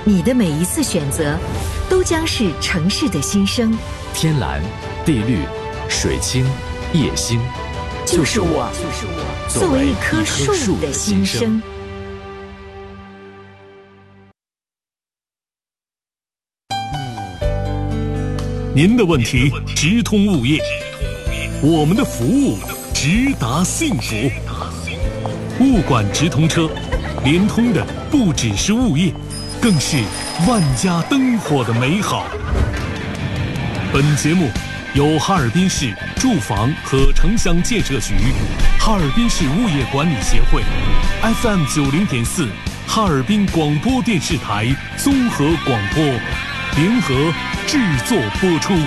你的每一次选择，都将是城市的新生。 天蓝、地绿、水清、夜星， 就是我作为一棵树的心声。 您的问题直通物业，我们的服务直达幸福。物管直通车，连通的不只是物业，更是万家灯火的美好。本节目由哈尔滨市住房和城乡建设局、哈尔滨市物业管理协会、FM 90.4哈尔滨广播电视台综合广播联合制作播出。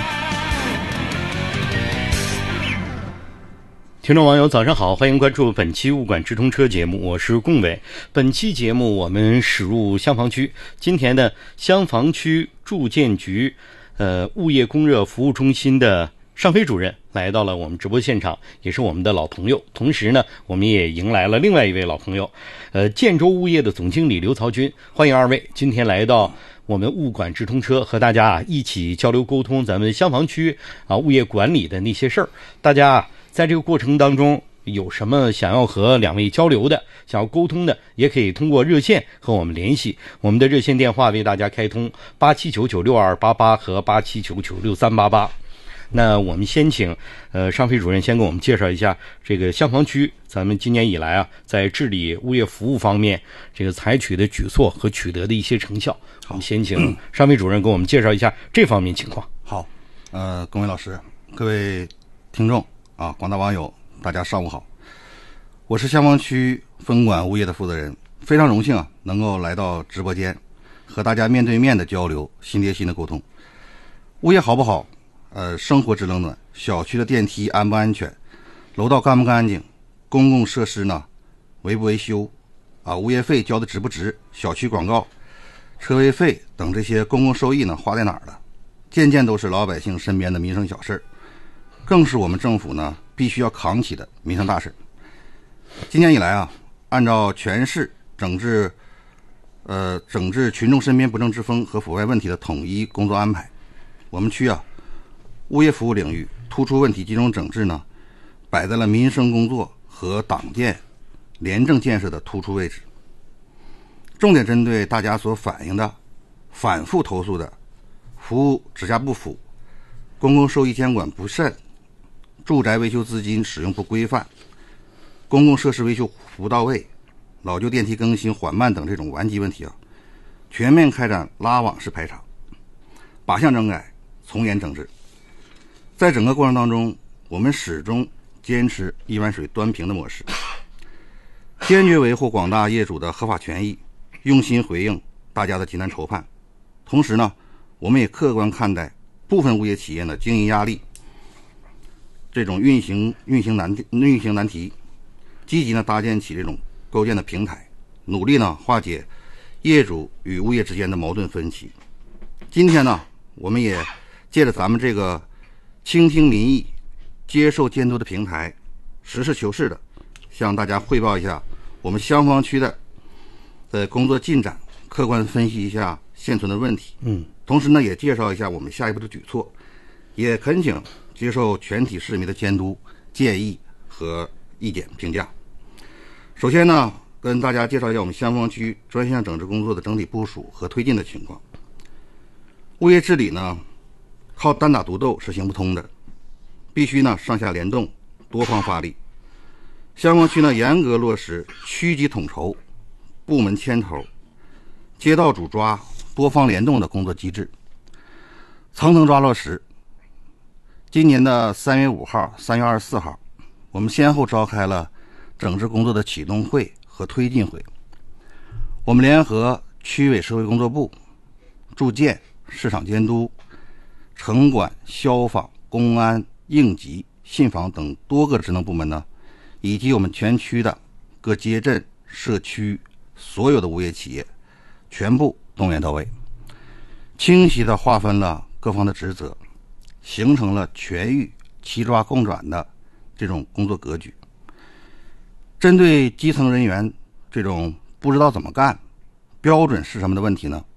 听众网友早上好，欢迎关注本期物管直通车节目，我是龚伟。本期节目我们驶入消防区，今天的消防区住建局物业供热服务中心的尚飞主任来到了我们直播现场，也是我们的老朋友。同时呢，我们也迎来了另外一位老朋友，建州物业的总经理刘曹军。欢迎二位今天来到我们物管直通车，和大家一起交流沟通咱们消防区物业管理的那些事儿。大家在这个过程当中有什么想要和两位交流的，想要沟通的，也可以通过热线和我们联系。我们的热线电话为大家开通87996288和87996388。那我们先请尚飞主任先给我们介绍一下这个消防区咱们今年以来在治理物业服务方面这个采取的举措和取得的一些成效。我们先请尚飞主任给我们介绍一下这方面情况。 好，龚伟老师，各位听众广大网友，大家上午好。我是消防区分管物业的负责人，非常荣幸能够来到直播间和大家面对面的交流，心贴心的沟通。物业好不好，生活质冷暖，小区的电梯安不安全，楼道干不干净，公共设施呢维不维修物业费交的值不值，小区广告、车位费等这些公共收益呢花在哪儿了，件件都是老百姓身边的民生小事，更是我们政府呢必须要扛起的民生大事。今年以来按照全市整治群众身边不正之风和腐败问题的统一工作安排，我们区物业服务领域突出问题集中整治呢摆在了民生工作和党建廉政建设的突出位置，重点针对大家所反映的反复投诉的服务质价不符、公共收益监管不慎、住宅维修资金使用不规范、公共设施维修不到位、老旧电梯更新缓慢等这种顽疾问题全面开展拉网式排查，靶向整改，从严整治。在整个过程当中，我们始终坚持一碗水端平的模式，坚决维护广大业主的合法权益，用心回应大家的急难愁盼。同时呢，我们也客观看待部分物业企业的经营压力，这种运行难题，积极搭建起这种构建的平台，努力化解业主与物业之间的矛盾分歧。今天呢，我们也借着咱们这个倾听民意、接受监督的平台，实事求是的向大家汇报一下我们消防区的工作进展，客观分析一下现存的问题。同时呢，也介绍一下我们下一步的举措，也恳请接受全体市民的监督、建议和意见评价。首先呢，跟大家介绍一下我们消防区专项整治工作的整体部署和推进的情况。物业治理呢，靠单打独斗是行不通的，必须呢上下联动，多方发力。消防区呢严格落实区级统筹、部门牵头、街道主抓、多方联动的工作机制，层层抓落实。今年的3月5号、3月24号，我们先后召开了整治工作的启动会和推进会。我们联合区委社会工作部、住建、市场监督、城管、消防、公安、应急、信访等多个职能部门呢，以及我们全区的各街镇、社区所有的物业企业，全部动员到位，清晰地划分了各方的职责，形成了全域齐抓共转的这种工作格局。针对基层人员这种不知道怎么干、标准是什么的问题呢，